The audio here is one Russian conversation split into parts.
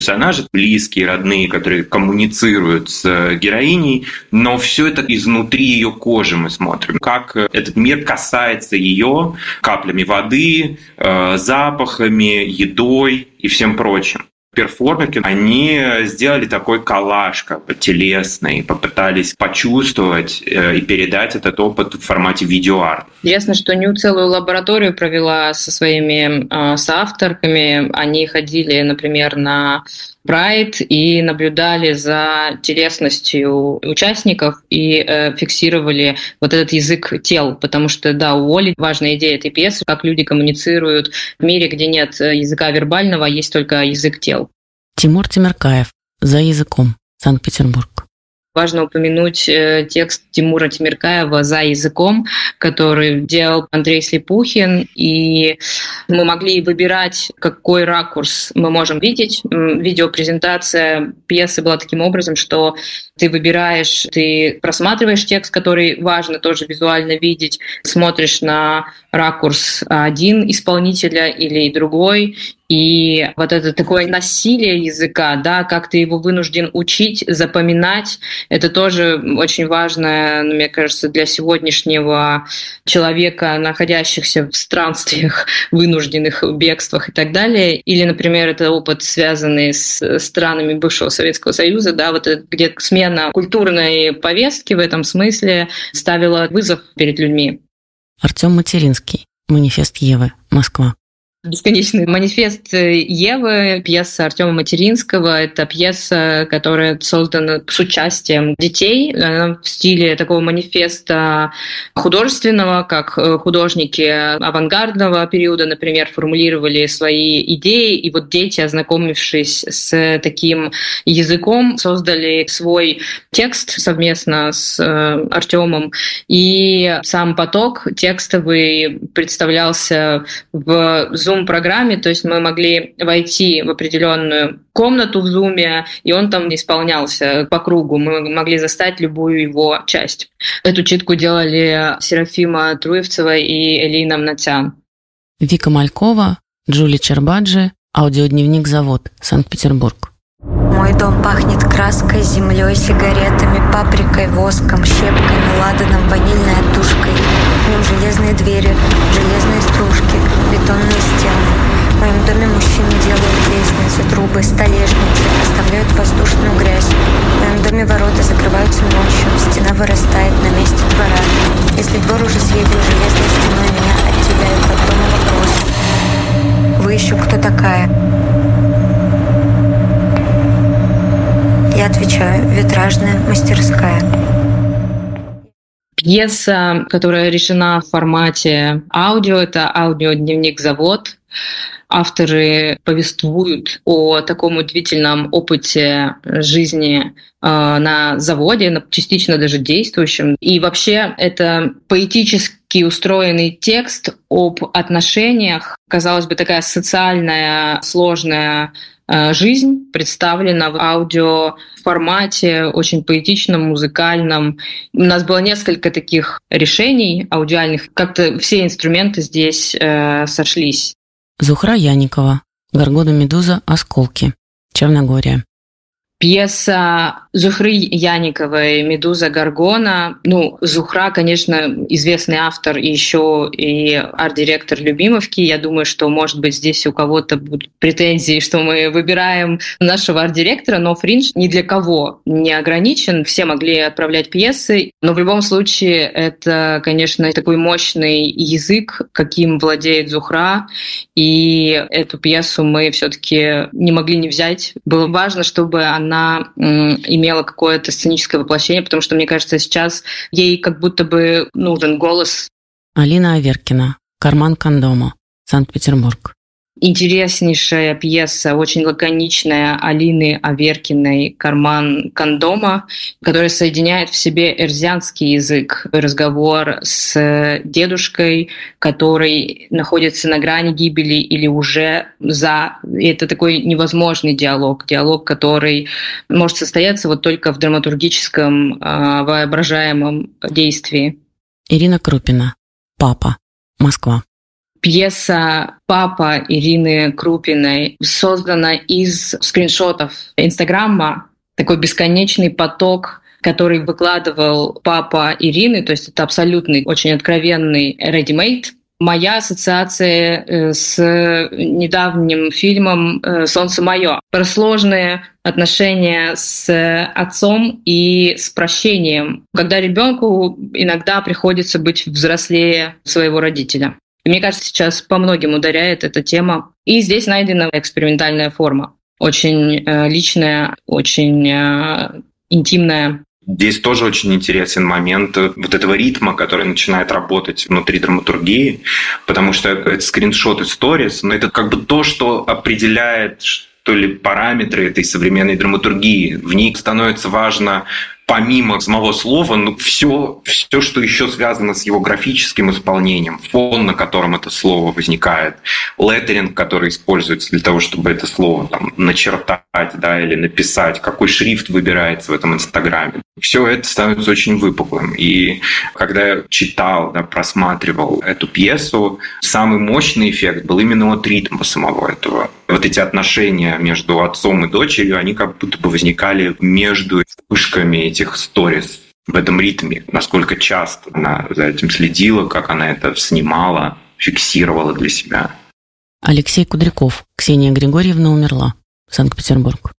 персонажи, близкие, родные, которые коммуницируют с героиней, но все это изнутри ее кожи мы смотрим, как этот мир касается ее каплями воды, запахами, едой и всем прочим. Перформерки, они сделали такой коллаж телесный, попытались почувствовать и передать этот опыт в формате видеоарт. Интересно, что Ню целую лабораторию провела со своими соавторками. Они ходили, например, на Прайд и наблюдали за телесностью участников и фиксировали вот этот язык тел, потому что, да, у Оли важная идея этой пьесы, как люди коммуницируют в мире, где нет языка вербального, а есть только язык тел. Тимур Темиркаев «За языком», Санкт-Петербург. Важно упомянуть текст Тимура Темиркаева «За языком», который делал Андрей Слепухин, и мы могли выбирать, какой ракурс мы можем видеть. Видеопрезентация пьесы была таким образом, что ты выбираешь, ты просматриваешь текст, который важно тоже визуально видеть, смотришь на ракурс один исполнителя или другой, и вот это такое насилие языка, да, как ты его вынужден учить, запоминать, это тоже очень важно, мне кажется, для сегодняшнего человека, находящихся в странствиях, вынужденных бегствах и так далее. Или, например, это опыт, связанный с странами бывшего Советского Союза, да, вот это, где смена культурной повестки в этом смысле ставила вызов перед людьми. Артём Материнский. «Манифест Евы», Москва. «Бесконечный манифест Евы», пьеса Артёма Материнского. Это пьеса, которая создана с участием детей. Она в стиле такого манифеста художественного, как художники авангардного периода, например, формулировали свои идеи. И вот дети, ознакомившись с таким языком, создали свой текст совместно с Артёмом. И сам поток текстовый представлялся в Zoom-программе, то есть мы могли войти в определенную комнату в Zoom, и он там исполнялся по кругу. Мы могли застать любую его часть. Эту читку делали Серафима Труевцева и Элина Мнатян. Вика Малькова, Джули Чербаджи, аудиодневник «Завод», Санкт-Петербург. Мой дом пахнет краской, землей, сигаретами, паприкой, воском, щепками, ладаном, ванильной отдушкой. В нем железные двери, железные стружки, бетонные стены. В моем доме мужчины делают лестницы, трубы, столешницы, оставляют воздушную грязь. В моем доме ворота закрываются ночью, стена вырастает на месте двора. Если двор уже съеден железной стеной, меня отделяют от дома вопрос. Вы еще кто такая? Я отвечаю: витражная мастерская. Пьеса, которая решена в формате аудио, это аудиодневник «Завод». Авторы повествуют о таком удивительном опыте жизни на заводе, частично даже действующем. И вообще это поэтически устроенный текст об отношениях. Казалось бы, такая социальная, сложная жизнь представлена в аудиоформате, очень поэтичном, музыкальном. У нас было несколько таких решений аудиальных. Как-то все инструменты здесь сошлись. Зухра Яникова. «Горгона Медуза. Осколки», Черногория. Пьеса Зухры Яниковой «Медуза Горгона». Зухра, конечно, известный автор и еще и арт-директор Любимовки. Я думаю, что, может быть, здесь у кого-то будут претензии, что мы выбираем нашего арт-директора, но Фриндж ни для кого не ограничен. Все могли отправлять пьесы. Но в любом случае это, конечно, такой мощный язык, каким владеет Зухра. И эту пьесу мы все-таки не могли не взять. Было важно, чтобы она имела какое-то сценическое воплощение, потому что, мне кажется, сейчас ей как будто бы нужен голос. Алина Аверкина. «Карман кондома», Санкт-Петербург. Интереснейшая пьеса, очень лаконичная, Алины Аверкиной «Карман кондома», которая соединяет в себе эрзянский язык, разговор с дедушкой, который находится на грани гибели или уже за. И это такой невозможный диалог, который может состояться вот только в драматургическом воображаемом действии. Ирина Крупина. «Папа», Москва. Пьеса «Папа» Ирины Крупиной создана из скриншотов Инстаграма, такой бесконечный поток, который выкладывал папа Ирины, то есть это абсолютный, очень откровенный ready-made. Моя ассоциация с недавним фильмом «Солнце мое» про сложные отношения с отцом и с прощением, когда ребенку иногда приходится быть взрослее своего родителя. И мне кажется, сейчас по многим ударяет эта тема. И здесь найдена экспериментальная форма. Очень личная, очень интимная. Здесь тоже очень интересен момент вот этого ритма, который начинает работать внутри драматургии, потому что это скриншот и сторис, но это как бы то, что определяет, что ли, параметры этой современной драматургии. В ней становится важно, помимо самого слова, все, что еще связано с его графическим исполнением, фон, на котором это слово возникает, леттеринг, который используется для того, чтобы это слово там начертать, да, или написать, какой шрифт выбирается в этом Инстаграме. Все это становится очень выпуклым. И когда я читал, да, просматривал эту пьесу, самый мощный эффект был именно от ритма самого этого. Вот эти отношения между отцом и дочерью, они как будто бы возникали между вспышками этих сторис в этом ритме. Насколько часто она за этим следила, как она это снимала, фиксировала для себя. Алексей Кудряков. Ксения Григорьевна умерла. Санкт-Петербург.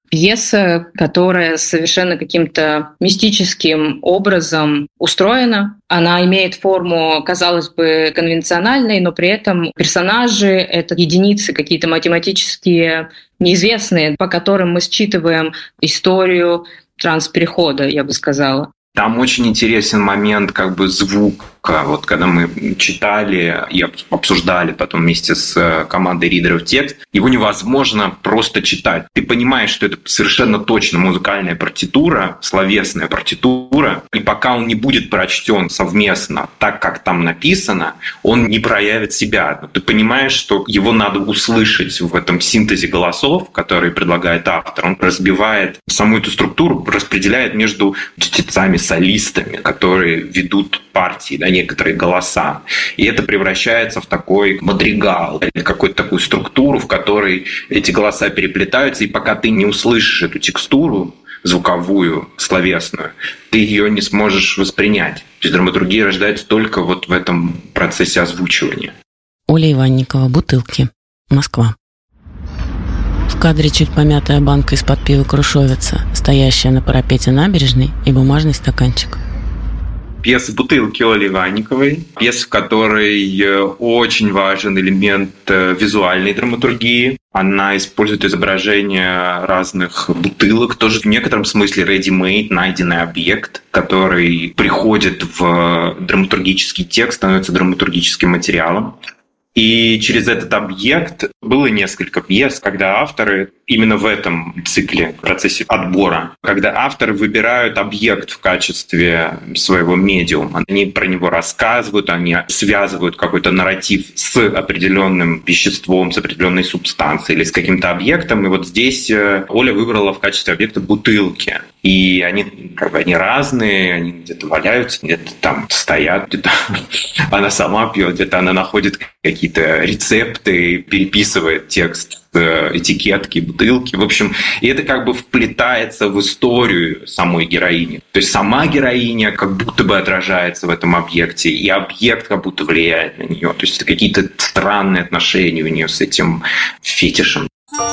Пьеса, которая совершенно каким-то мистическим образом устроена. Она имеет форму, казалось бы, конвенциональной, но при этом персонажи — это единицы, какие-то математические неизвестные, по которым мы считываем историю трансперехода, я бы сказала. Там очень интересен момент как бы звука. Вот когда мы читали и обсуждали потом вместе с командой ридеров текст, его невозможно просто читать. Ты понимаешь, что это совершенно точно музыкальная партитура, словесная партитура, и пока он не будет прочтен совместно так, как там написано, он не проявит себя. Ты понимаешь, что его надо услышать в этом синтезе голосов, который предлагает автор. Он разбивает саму эту структуру, распределяет между чтецами, солистами, которые ведут партии, да, некоторые голоса. И это превращается в такой мадригал, или какую-то такую структуру, в которой эти голоса переплетаются, и пока ты не услышишь эту текстуру звуковую, словесную, ты ее не сможешь воспринять. То есть драматургия рождается только вот в этом процессе озвучивания. Оля Иванникова. «Бутылки». Москва. В кадре чуть помятая банка из-под пива «Крушовица», стоящая на парапете набережной, и бумажный стаканчик. Пьеса «Бутылки» Оли Иванниковой. Пьеса, в которой очень важен элемент визуальной драматургии. Она использует изображение разных бутылок, тоже в некотором смысле ready-made, найденный объект, который приходит в драматургический текст, становится драматургическим материалом. И через этот объект было несколько пьес, когда авторы именно в этом цикле, в процессе отбора, когда авторы выбирают объект в качестве своего медиума. Они про него рассказывают, они связывают какой-то нарратив с определенным веществом, с определенной субстанцией или с каким-то объектом. И вот здесь Оля выбрала в качестве объекта бутылки. И они разные, они где-то валяются, где-то там стоят, где-то она сама пьет, где-то она находит какие-то рецепты, переписывает текст этикетки, бутылки. В общем, и это как бы вплетается в историю самой героини. То есть сама героиня как будто бы отражается в этом объекте, и объект как будто влияет на нее. То есть это какие-то странные отношения у нее с этим фетишем.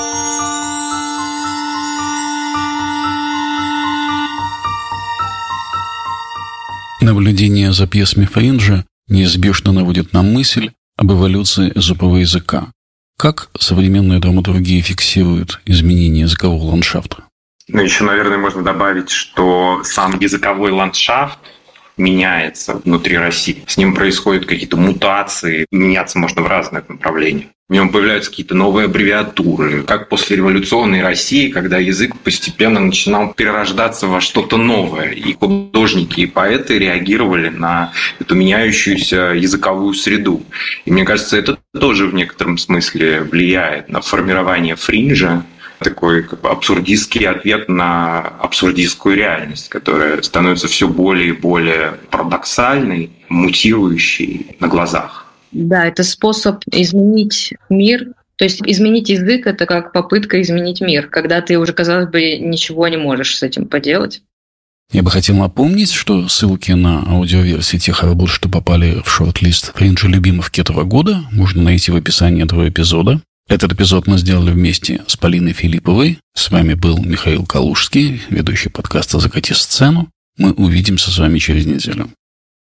Наблюдение за пьесами Фринджа неизбежно наводит на мысль об эволюции языкового языка. Как современная драматургия фиксирует изменения языкового ландшафта? Еще, наверное, можно добавить, что сам языковой ландшафт меняется внутри России. С ним происходят какие-то мутации, меняться можно в разных направлениях. В нем появляются какие-то новые аббревиатуры, как после революционной России, когда язык постепенно начинал перерождаться во что-то новое. И художники, и поэты реагировали на эту меняющуюся языковую среду. И мне кажется, это тоже в некотором смысле влияет на формирование фринжа, такой как бы абсурдистский ответ на абсурдистскую реальность, которая становится все более и более парадоксальной, мутирующей на глазах. Да, это способ изменить мир. То есть изменить язык — это как попытка изменить мир, когда ты уже, казалось бы, ничего не можешь с этим поделать. Я бы хотел напомнить, что ссылки на аудиоверсии тех работ, что попали в шорт-лист кринжа любимовки этого года, можно найти в описании этого эпизода. Этот эпизод мы сделали вместе с Полиной Филипповой. С вами был Михаил Калужский, ведущий подкаста «Закати сцену». Мы увидимся с вами через неделю.